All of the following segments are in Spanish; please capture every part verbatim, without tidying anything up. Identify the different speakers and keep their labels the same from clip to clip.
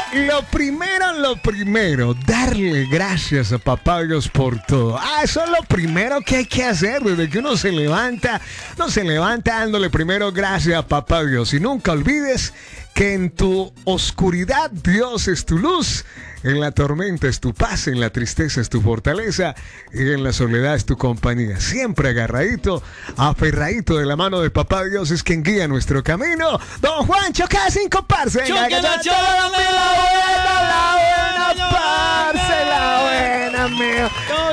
Speaker 1: lo primero, lo primero, darle gracias a papá Dios por todo. Ah, eso es lo primero que hay que hacer desde que uno se levanta. Uno se levanta dándole primero gracias a papá Dios. Y nunca olvides que en tu oscuridad Dios es tu luz. En la tormenta es tu paz, en la tristeza es tu fortaleza y en la soledad es tu compañía. Siempre agarradito, aferradito de la mano de papá Dios es quien guía nuestro camino. Don Juancho, cada cinco parce. Venga, que la buena, la buena, parce, la buena, mío.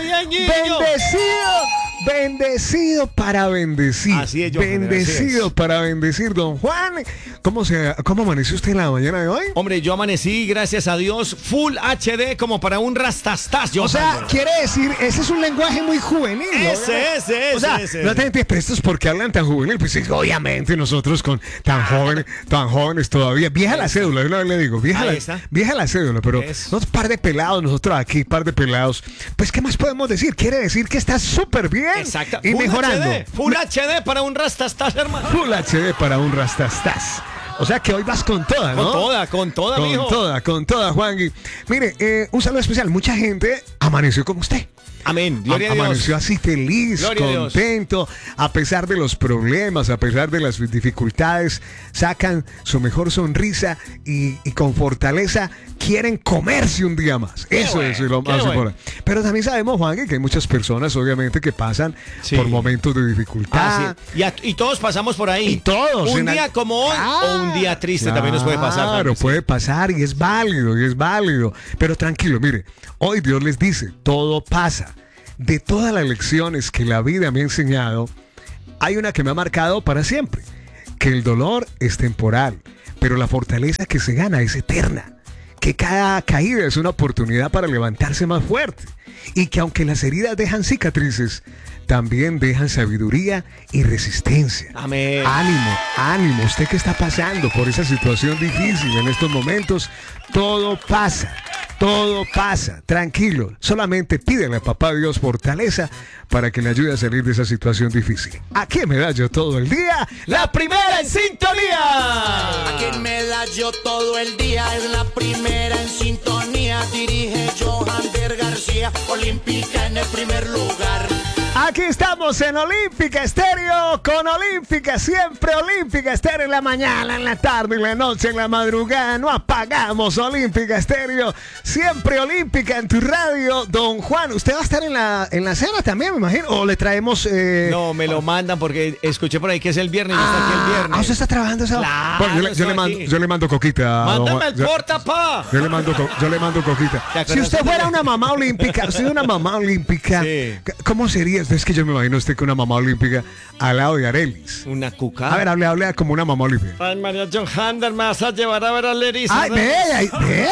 Speaker 1: Bendecido. Bendecido para bendecir.
Speaker 2: Así es, yo.
Speaker 1: Bendecido
Speaker 2: es.
Speaker 1: para bendecir, don Juan. ¿Cómo se, cómo amaneció usted en la mañana de hoy?
Speaker 2: Hombre, yo amanecí, gracias a Dios, full H D, como para un rastastas.
Speaker 1: O sea, quiere decir, ese es un lenguaje muy juvenil.
Speaker 2: Ese, ese, ese.
Speaker 1: O sea,
Speaker 2: ese.
Speaker 1: no te entiendes, pero estos porque hablan tan juvenil. Pues obviamente nosotros con tan jóvenes, tan jóvenes todavía. Vieja la cédula, yo le digo, vieja,
Speaker 2: Ahí
Speaker 1: la,
Speaker 2: está.
Speaker 1: vieja la cédula, pero
Speaker 2: Es.
Speaker 1: nosotros par de pelados, nosotros aquí, par de pelados. Pues, ¿qué más podemos decir? Quiere decir que está súper bien.
Speaker 2: Exacto.
Speaker 1: Y
Speaker 2: Full
Speaker 1: mejorando.
Speaker 2: H D, full H D para un rastastas, hermano.
Speaker 1: Full H D para un rastastas. O sea que hoy vas con toda, ¿no?
Speaker 2: Con toda, con toda,
Speaker 1: Con
Speaker 2: mijo.
Speaker 1: toda, con toda, Juangui. Mire, eh, un saludo especial. Mucha gente amaneció como usted.
Speaker 2: Amén. Gloria a Dios.
Speaker 1: Amaneció así feliz,
Speaker 2: Gloria a Dios.
Speaker 1: contento, a pesar de los problemas, a pesar de las dificultades, sacan su mejor sonrisa y, y con fortaleza quieren comerse un día más.
Speaker 2: Qué
Speaker 1: Eso
Speaker 2: bueno,
Speaker 1: es lo
Speaker 2: qué
Speaker 1: más
Speaker 2: bueno.
Speaker 1: importante. Pero también sabemos, Juan, que hay muchas personas, obviamente, que pasan
Speaker 2: Sí.
Speaker 1: por momentos de dificultad.
Speaker 2: Ah, sí. y, a- y todos pasamos por ahí.
Speaker 1: Y todos.
Speaker 2: Un
Speaker 1: en
Speaker 2: día
Speaker 1: al-
Speaker 2: como hoy
Speaker 1: Ah,
Speaker 2: o un día triste también nos puede pasar.
Speaker 1: Claro,
Speaker 2: Juan, sí.
Speaker 1: puede pasar y es válido, y es válido. Pero tranquilo, mire, hoy Dios les dice, todo pasa. De todas las lecciones que la vida me ha enseñado, hay una que me ha marcado para siempre, que el dolor es temporal, pero la fortaleza que se gana es eterna, que cada caída es una oportunidad para levantarse más fuerte, y que aunque las heridas dejan cicatrices, también dejan sabiduría y resistencia.
Speaker 2: Amén.
Speaker 1: Ánimo, ánimo, usted que está pasando por esa situación difícil en estos momentos, todo pasa. Todo pasa, tranquilo. Solamente pídele a papá Dios fortaleza para que le ayude a salir de esa situación difícil. Aquí me da yo todo el día.
Speaker 2: La primera en sintonía.
Speaker 3: Aquí en Medallo todo el día es la primera en sintonía. Dirige Johander García, olímpica en el primer lugar.
Speaker 1: Aquí estamos en Olímpica Estéreo, con Olímpica, siempre Olímpica Estéreo en la mañana, en la tarde, en la noche, en la madrugada. No apagamos Olímpica Estéreo, siempre Olímpica en tu radio. Don Juan, ¿usted va a estar en la, en la cena también, me imagino? ¿O le traemos...? Eh...
Speaker 2: No, me lo mandan porque escuché por ahí que es el viernes y yo estoy aquí el
Speaker 1: Ah,
Speaker 2: viernes.
Speaker 1: ¿usted está trabajando esa
Speaker 2: Claro,
Speaker 1: Bueno, yo, le, yo,
Speaker 2: estoy
Speaker 1: le mando,
Speaker 2: aquí.
Speaker 1: yo le mando coquita. a don
Speaker 2: Mándame
Speaker 1: Juan.
Speaker 2: el
Speaker 1: Yo-
Speaker 2: porta, pa.
Speaker 1: Yo le mando, co- yo le mando coquita.
Speaker 2: ¿Te acuerdas
Speaker 1: Si usted
Speaker 2: de-
Speaker 1: fuera una mamá olímpica, usted es una mamá olímpica,
Speaker 2: Sí.
Speaker 1: ¿cómo sería? Es que yo me imagino usted con una mamá olímpica al lado de Arelis.
Speaker 2: Una cuca.
Speaker 1: A ver, hable, hable como una mamá olímpica.
Speaker 2: Ay, María Johander, me vas a llevar a ver a Lerisa.
Speaker 1: Ay, ve, ay, ve.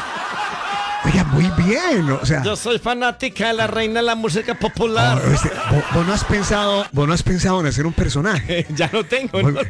Speaker 1: Oiga, muy bien. O sea,
Speaker 2: Yo soy fanática de la reina de la música popular.
Speaker 1: oh, este, vos, vos no has pensado, vos no has pensado en hacer un personaje.
Speaker 2: Ya lo tengo, ¿no?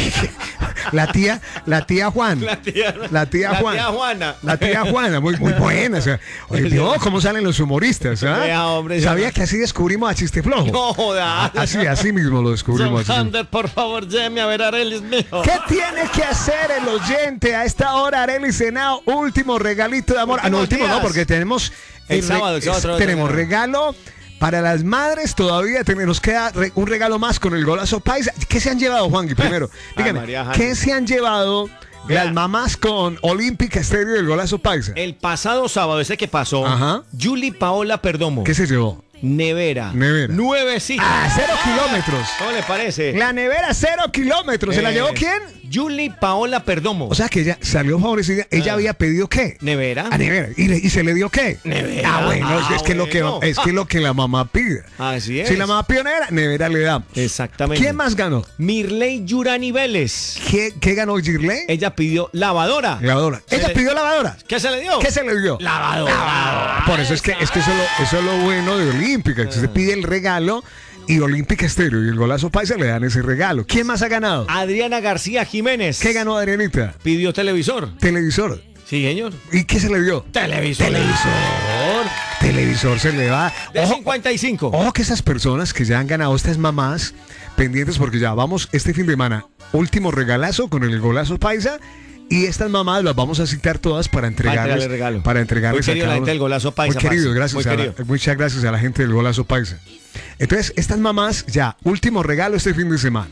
Speaker 1: La tía, la tía Juan.
Speaker 2: La tía,
Speaker 1: La tía
Speaker 2: la
Speaker 1: Juan.
Speaker 2: tía Juana.
Speaker 1: La tía Juana, muy, muy buena. O sea, oye, vio cómo salen los humoristas, ¿ah?
Speaker 2: Vea, hombre,
Speaker 1: ¿Sabía
Speaker 2: ya-
Speaker 1: que así descubrimos a Chiste Flojo?
Speaker 2: No jodas.
Speaker 1: Así, así mismo lo descubrimos. así mismo.
Speaker 2: Johander, por favor, lléveme a ver a Arelis, mijo.
Speaker 1: ¿Qué tiene que hacer el oyente a esta hora, Arely Senao? Último regalito de amor. Ah, no,
Speaker 2: Últimos
Speaker 1: último no,
Speaker 2: días.
Speaker 1: porque tenemos...
Speaker 2: El
Speaker 1: re-
Speaker 2: sábado, el sábado,
Speaker 1: es-
Speaker 2: otro
Speaker 1: tenemos
Speaker 2: regalo.
Speaker 1: regalo para las madres. Todavía ten- nos queda re- un regalo más con el golazo paisa. ¿Qué se han llevado, Juan? Primero,
Speaker 2: Ay,
Speaker 1: dígame,
Speaker 2: María Hanna.
Speaker 1: ¿qué se han llevado
Speaker 2: Vea.
Speaker 1: las mamás con Olímpica Estéreo y el golazo paisa?
Speaker 2: El pasado sábado, ese que pasó,
Speaker 1: Ajá.
Speaker 2: Julie Paola Perdomo.
Speaker 1: ¿Qué se llevó?
Speaker 2: Nevera.
Speaker 1: Nevera.
Speaker 2: Nuevecita.
Speaker 1: Ah, cero kilómetros.
Speaker 2: ¿Cómo le parece?
Speaker 1: La nevera cero kilómetros. ¿Se la
Speaker 2: Eh,
Speaker 1: llevó quién?
Speaker 2: Julie Paola Perdomo.
Speaker 1: O sea que ella salió favorecida. Ella
Speaker 2: Ah.
Speaker 1: había pedido qué?
Speaker 2: Nevera.
Speaker 1: A nevera. ¿Y, le- y se le dio qué?
Speaker 2: Nevera.
Speaker 1: Ah, bueno, es, que- es que lo que,
Speaker 2: Ah, bueno.
Speaker 1: es que lo que la mamá pide.
Speaker 2: Así es.
Speaker 1: Si la mamá pidió nevera, nevera le damos.
Speaker 2: Exactamente.
Speaker 1: ¿Quién más ganó?
Speaker 2: Mirley Yurani Vélez.
Speaker 1: ¿Qué, qué ganó Girley?
Speaker 2: Ella pidió lavadora.
Speaker 1: Lavadora.
Speaker 2: Se
Speaker 1: ¿Ella
Speaker 2: le-
Speaker 1: pidió lavadora?
Speaker 2: ¿Qué se le dio?
Speaker 1: ¿Qué se le dio?
Speaker 2: Lavadora.
Speaker 1: Por eso es que, es que eso, es lo, eso es lo bueno de Olímpica. Que usted pide el regalo y Olímpica Estéreo y el golazo paisa le dan ese regalo. ¿Quién más ha ganado?
Speaker 2: Adriana García Jiménez.
Speaker 1: ¿Qué ganó Adrianita?
Speaker 2: Pidió televisor.
Speaker 1: Televisor.
Speaker 2: Sí, señor.
Speaker 1: ¿Y qué se le dio?
Speaker 2: Televisor.
Speaker 1: Televisor. Televisor se le va.
Speaker 2: De
Speaker 1: Ojo,
Speaker 2: cincuenta y cinco.
Speaker 1: ojo que esas personas que ya han ganado, estas mamás, pendientes porque ya vamos este fin de semana. Último regalazo con el golazo paisa. Y estas mamás las vamos a citar todas para entregarles,
Speaker 2: entregarle regalo.
Speaker 1: para entregarles
Speaker 2: Muy querido
Speaker 1: a cada
Speaker 2: la gente
Speaker 1: uno.
Speaker 2: del Golazo Paisa,
Speaker 1: Muy querido,
Speaker 2: parce.
Speaker 1: gracias
Speaker 2: Muy
Speaker 1: a la-
Speaker 2: querido.
Speaker 1: muchas gracias a la gente del Golazo Paisa. Entonces, estas mamás, ya, último regalo este fin de semana.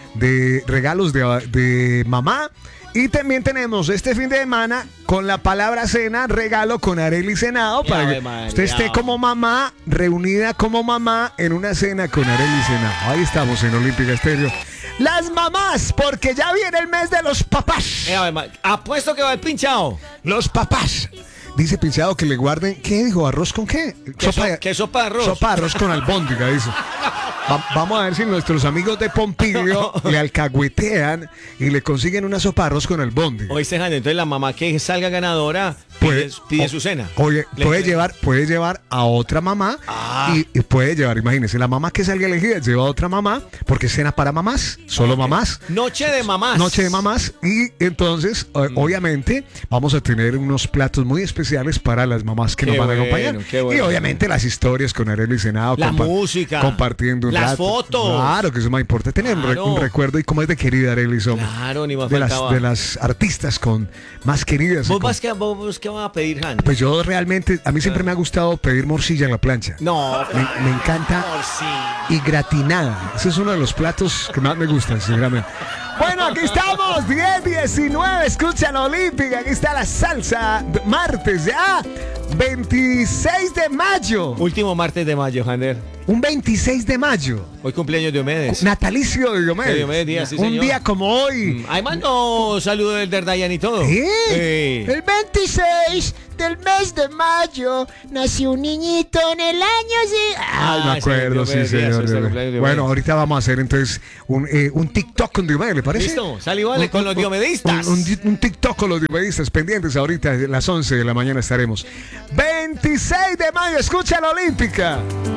Speaker 1: De regalos de, de mamá. Y también tenemos este fin de semana con la palabra cena, regalo con Arely Senado,
Speaker 2: Ya,
Speaker 1: para
Speaker 2: Ave
Speaker 1: que
Speaker 2: María.
Speaker 1: usted esté como mamá, reunida como mamá en una cena con Arely Senado. Ahí estamos en Olímpica Estéreo. Las mamás, porque ya viene el mes de los papás.
Speaker 2: Eh, además, apuesto que va el pinchado.
Speaker 1: Los papás. Dice Pinchado que le guarden, ¿qué dijo? ¿Arroz con qué?
Speaker 2: ¿Qué so- qué sopa de arroz?
Speaker 1: Sopa de arroz con albóndiga, dice. Va- vamos a ver si nuestros amigos de Pompilio le alcahuetean y le consiguen una sopa de arroz con albóndiga.
Speaker 2: Oíste, Jane, entonces la mamá que salga ganadora pide, pide
Speaker 1: o-
Speaker 2: su cena.
Speaker 1: Oye,
Speaker 2: Le-
Speaker 1: puede llevar, puede llevar a otra mamá
Speaker 2: Ah.
Speaker 1: y, y puede llevar, imagínense, la mamá que salga elegida lleva a otra mamá, porque es cena para mamás, solo mamás.
Speaker 2: Noche de mamás.
Speaker 1: Noche de mamás y entonces o-
Speaker 2: Mm.
Speaker 1: obviamente vamos a tener unos platos muy especiales para las mamás que
Speaker 2: Qué
Speaker 1: nos van a
Speaker 2: bueno,
Speaker 1: acompañar
Speaker 2: qué bueno.
Speaker 1: y obviamente las historias con Arely Senado,
Speaker 2: La
Speaker 1: compa-
Speaker 2: música,
Speaker 1: compartiendo un
Speaker 2: las
Speaker 1: rato.
Speaker 2: fotos.
Speaker 1: Claro que eso es más importante, tener un re-
Speaker 2: Claro.
Speaker 1: un recuerdo y cómo es de querida Arely somos.
Speaker 2: Claro, ni más
Speaker 1: de las,
Speaker 2: faltaba.
Speaker 1: de las artistas con más queridas.
Speaker 2: ¿Vos
Speaker 1: con-
Speaker 2: vas que, vos, vos qué vas a pedir, Jane?
Speaker 1: Pues yo realmente, a mí siempre me ha gustado pedir morcilla en la plancha.
Speaker 2: no,
Speaker 1: Me, me encanta y gratinada. Ese es uno de los platos que más me gustan, sinceramente. Bueno, aquí estamos, diez diecinueve, escuchan Olímpica, aquí está la salsa, de- martes ya, veintiséis de mayo,
Speaker 2: Último martes de mayo, Jander.
Speaker 1: un veintiséis de mayo,
Speaker 2: Hoy cumpleaños de Diomedes.
Speaker 1: natalicio de Diomedes.
Speaker 2: De Diomedes Díaz, sí,
Speaker 1: un
Speaker 2: señor.
Speaker 1: día como hoy.
Speaker 2: Mm, Ahí mandó saludo del Derdayan y todo.
Speaker 1: Sí.
Speaker 2: Sí.
Speaker 4: El veintiséis del mes de mayo nació un niñito en el año sí.
Speaker 1: Ay, me
Speaker 2: Ah,
Speaker 1: acuerdo,
Speaker 2: ese
Speaker 1: sí,
Speaker 2: Diomedes Díaz,
Speaker 1: señor.
Speaker 2: ese
Speaker 1: Diomedes.
Speaker 2: cumpleaños de
Speaker 1: Bueno,
Speaker 2: Diomedes.
Speaker 1: ahorita vamos a hacer entonces un, eh, un TikTok con Diomedes, ¿le parece?
Speaker 2: Listo, sale y vale, con los diomedistas.
Speaker 1: Un, un- un TikTok con los diomedistas pendientes ahorita a las once de la mañana estaremos. veintiséis de mayo, escucha la Olímpica.